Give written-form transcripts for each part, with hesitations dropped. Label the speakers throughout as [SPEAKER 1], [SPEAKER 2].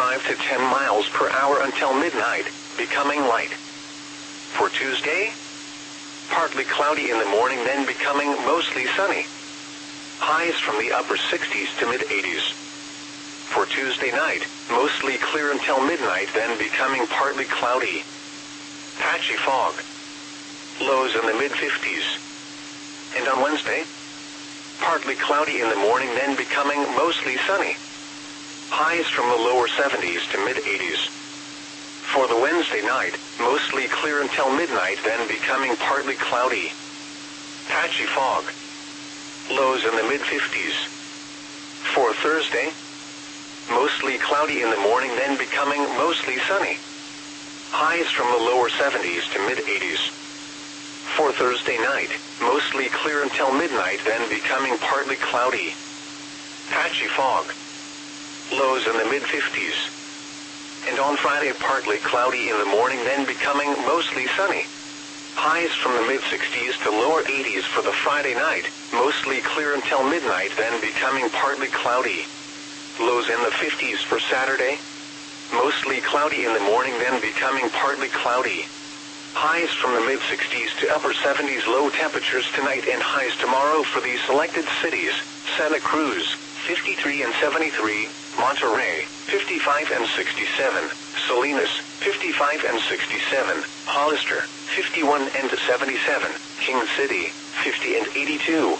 [SPEAKER 1] 5 to 10 miles per hour until midnight, becoming light. For Tuesday, partly cloudy in the morning, then becoming mostly sunny. Highs from the upper 60s to mid-80s. For Tuesday night, mostly clear until midnight, then becoming partly cloudy. Patchy fog. Lows in the mid-50s. And on Wednesday, partly cloudy in the morning, then becoming mostly sunny. Highs from the lower 70s to mid-80s. For the Wednesday night, mostly clear until midnight, then becoming partly cloudy. Patchy fog. Lows in the mid-50s. For Thursday, mostly cloudy in the morning, then becoming mostly sunny. Highs from the lower 70s to mid-80s. For Thursday night, mostly clear until midnight, then becoming partly cloudy. Patchy fog. Lows in the mid-50s. And on Friday, partly cloudy in the morning, then becoming mostly sunny. Highs from the mid-60s to lower 80s for the Friday night, mostly clear until midnight, then becoming partly cloudy. Lows in the 50s for Saturday. Mostly cloudy in the morning, then becoming partly cloudy. Highs from the mid-60s to upper 70s, low temperatures tonight and highs tomorrow for these selected cities: Santa Cruz, 53 and 73, Monterrey, 55 and 67, Salinas, 55 and 67, Hollister, 51 and 77, King City, 50 and 82.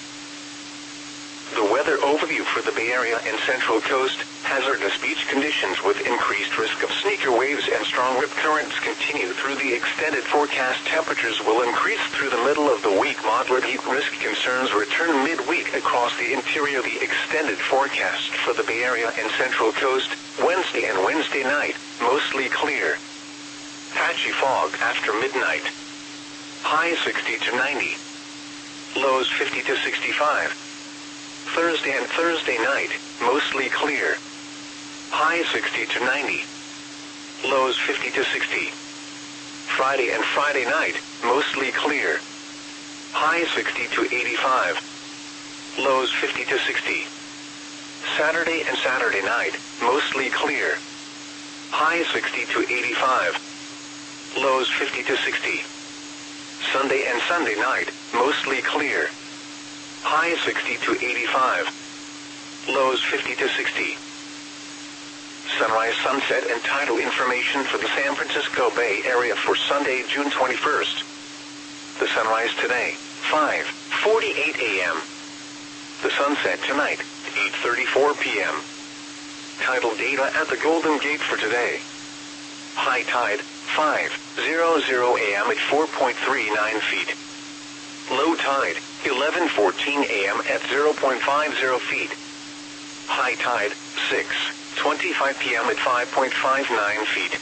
[SPEAKER 1] The weather overview for the Bay Area and Central Coast: hazardous beach conditions with increased risk of sneaker waves and strong rip currents continue through the extended forecast. Temperatures will increase through the middle of the week. Moderate heat risk concerns return midweek across the interior. The extended forecast for the Bay Area and Central Coast: Wednesday and Wednesday night, mostly clear. Patchy fog after midnight. High 60 to 90. Lows 50 to 65. Thursday and Thursday night, mostly clear. High 60 to 90. Lows 50 to 60. Friday and Friday night, mostly clear. High 60 to 85. Lows 50 to 60. Saturday and Saturday night, mostly clear. High 60 to 85. Lows 50 to 60. Sunday and Sunday night, mostly clear. High 60 to 85. Lows 50 to 60. Sunrise, sunset, and tidal information for the San Francisco Bay Area for Sunday, June 21st. The sunrise today, 5:48 a.m. The sunset tonight, 8:34 p.m. Tidal data at the Golden Gate for today. High tide, 5:00 a.m. at 4.39 feet. Low tide, 11:14 a.m. at 0.50 feet. High tide, 6:25 p.m. at 5.59 feet.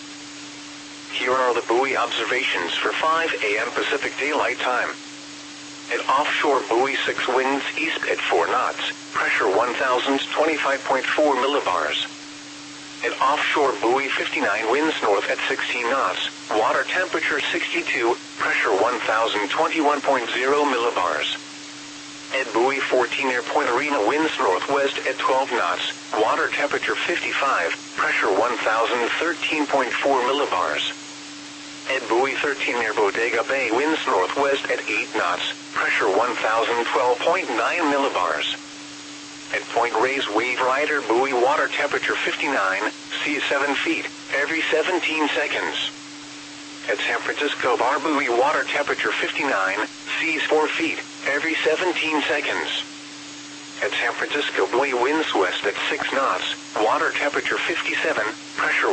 [SPEAKER 1] Here are the buoy observations for 5 a.m. Pacific Daylight Time. At offshore buoy 6, winds east at 4 knots, pressure 1,025.4 millibars. At offshore buoy 59, winds north at 16 knots, water temperature 62, pressure 1,021.0 millibars. At buoy 14 near Point Arena, winds northwest at 12 knots, water temperature 55, pressure 1,013.4 millibars. At buoy 13 near Bodega Bay, winds northwest at 8 knots, pressure 1,012.9 millibars. At Point Reyes Wave Rider buoy, water temperature 59, sea 7 feet, every 17 seconds. At San Francisco Bar buoy, water temperature 59, seas 4 feet, every 17 seconds. At San Francisco buoy, winds west at 6 knots, water temperature 57, pressure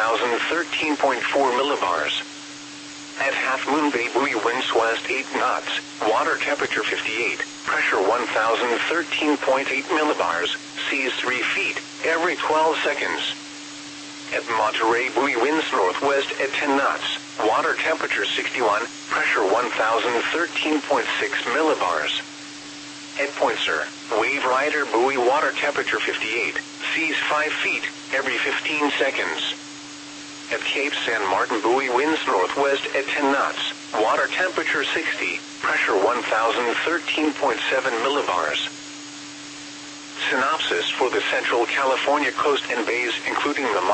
[SPEAKER 1] 1,013.4 millibars. At Half Moon Bay buoy, winds west 8 knots, water temperature 58, pressure 1,013.8 millibars, seas 3 feet, every 12 seconds. At Monterey buoy, winds northwest at 10 knots, water temperature 61, pressure 1,013.6 millibars. At Point Sur Wave Rider buoy, water temperature 58, seas 5 feet, every 15 seconds. At Cape San Martin buoy, winds northwest at 10 knots, water temperature 60, pressure 1,013.7 millibars. Synopsis for the Central California coast and bays, including the